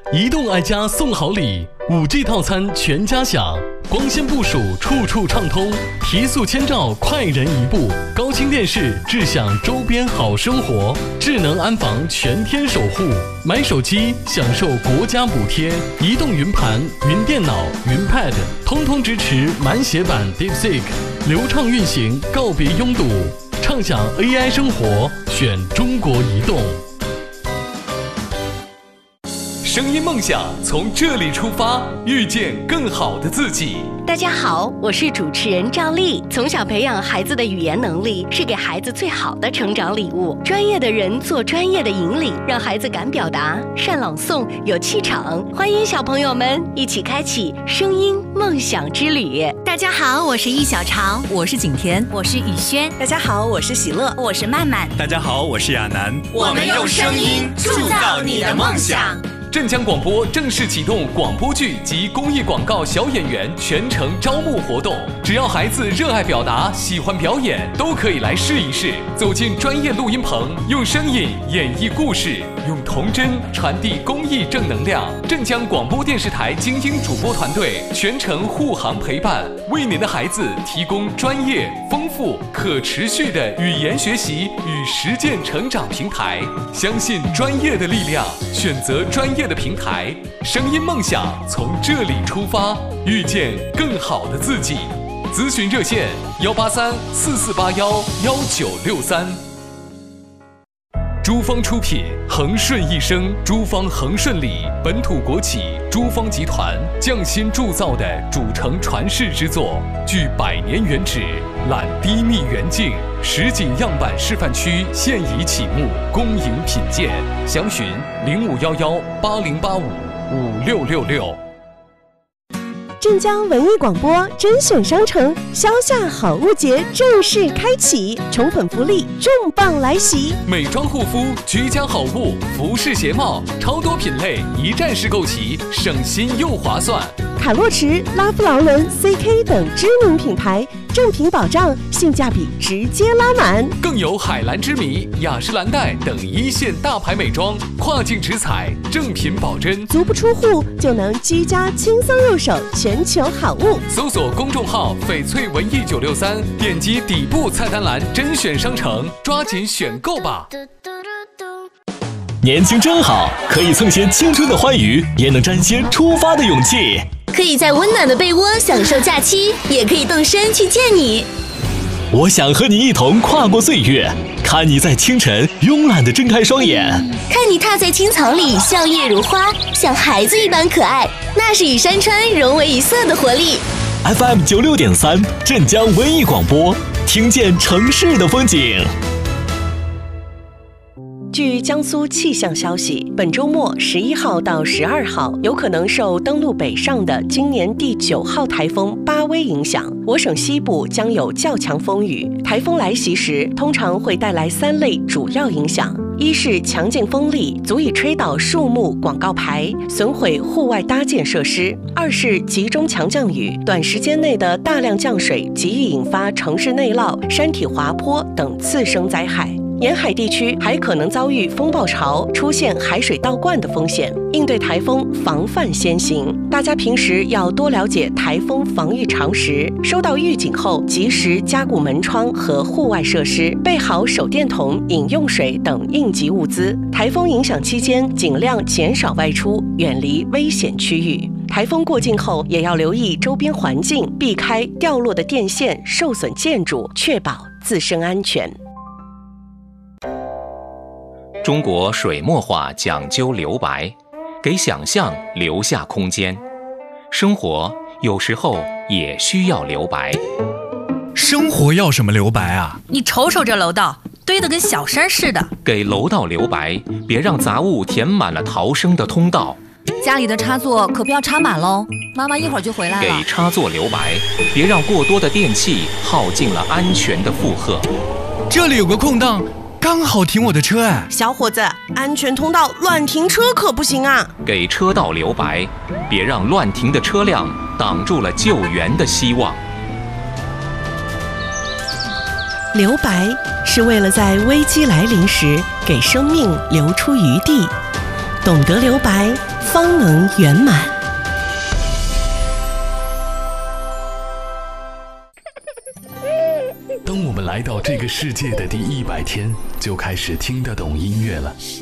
移动爱家送好礼，5G 套餐全家享，光纤部署处处畅通，提速千兆快人一步，高清电视智享周边好生活，智能安防全天守护，买手机享受国家补贴，移动云盘、云电脑、云 Pad 通通支持满血版 DeepSeek， 流畅运行，告别拥堵，畅享 AI 生活，选中国移动。声音梦想从这里出发，遇见更好的自己。 大家好，我是主持人赵丽。从小培养孩子的语言能力，是给孩子最好的成长礼物。专业的人做专业的引领，让孩子敢表达、善朗诵、有气场。欢迎小朋友们一起开启声音梦想之旅。 大家好，我是易小潮， 我是景甜， 我是雨轩。 大家好，我是喜乐， 我是曼曼。 大家好，我是亚楠。 我们用声音铸造你的梦想。 镇江广播正式启动广播剧及公益广告小演员全程招募活动，只要孩子热爱表达、喜欢表演，都可以来试一试。走进专业录音棚，用声音演绎故事，用童真传递公益正能量。镇江广播电视台精英主播团队全程护航陪伴，为您的孩子提供专业、丰富、可持续的语言学习与实践成长平台。相信专业的力量，选择专业的平台，声音梦想从这里出发，遇见更好的自己。咨询热线183-4481-1963。珠芳出品，恒顺一生，珠芳恒顺里本土国企珠芳集团匠心铸造的主城传世之作，具100年原址，揽低密远近，实景样板示范区现已启幕，恭迎品鉴。详询0511-8085-5666。 镇江文艺广播甄选商城销夏好物节正式开启，宠粉福利重磅来袭！ 美妆护肤、居家好物、服饰鞋帽，超多品类一站式购齐，省心又划算。 卡洛驰、拉夫劳伦、CK 等知名品牌，正品保障，性价比直接拉满。 更有海蓝之谜、雅诗兰黛等一线大牌美妆，跨境直采，正品保真， 足不出户就能居家轻松入手全球好物。 搜索公众号翡翠文艺963，点击底部菜单栏甄选商城，抓紧选购吧。 年轻真好，可以蹭些青春的欢愉，也能沾些出发的勇气。 可以在温暖的被窝享受假期，也可以动身去见你。 我想和你一同跨过岁月，看你在清晨慵懒地睁开双眼， 看你踏在青草里笑靥如花，像孩子一般可爱，那是与山川融为一色的活力。 FM 96.3镇江文艺广播，听见城市的风景。 据江苏气象消息，本周末11号到12号有可能受登陆北上的今年第9号台风巴威影响，我省西部将有较强风雨。台风来袭时，通常会带来3类主要影响：一是强劲风力足以吹倒树木、广告牌，损毁户外搭建设施；二是集中强降雨，短时间内的大量降水极易引发城市内涝、山体滑坡等次生灾害。沿海地区还可能遭遇风暴潮，出现海水倒灌的风险。应对台风，防范先行。大家平时要多了解台风防御常识，收到预警后及时加固门窗和户外设施，备好手电筒、饮用水等应急物资。台风影响期间，尽量减少外出，远离危险区域。台风过境后，也要留意周边环境，避开掉落的电线、受损建筑，确保自身安全。 中国水墨画讲究留白，给想象留下空间。生活有时候也需要留白。 生活要什么留白啊？ 你瞅瞅这楼道，堆得跟小山似的。 给楼道留白，别让杂物填满了逃生的通道。 家里的插座可不要插满喽，妈妈一会儿就回来了。 给插座留白，别让过多的电器耗尽了安全的负荷。 这里有个空档，刚好停我的车哎。 小伙子，安全通道乱停车可不行啊！ 给车道留白，别让乱停的车辆挡住了救援的希望。 留白是为了在危机来临时给生命留出余地，懂得留白， 方能圆满。 当我们来到这个世界的第100天，就开始听得懂音乐了。